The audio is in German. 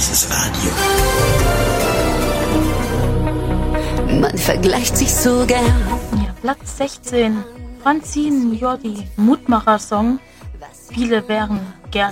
Dieses Radio. Man vergleicht sich so gern. Ja, Platz 16. Francine Jordi, Mutmacher-Song. Viele wären